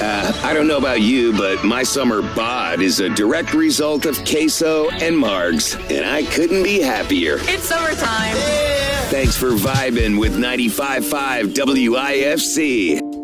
I don't know about you, but my summer bod is a direct result of queso and margs, and I couldn't be happier. It's summertime. Thanks for vibing with 95.5 WIFC.